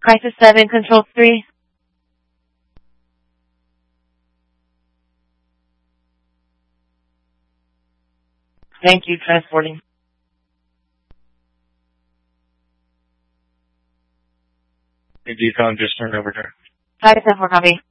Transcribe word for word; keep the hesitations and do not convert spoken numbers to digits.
Crisis seven, Control three. Thank you, transporting. Decon just turned over to her. Crisis seven four, copy.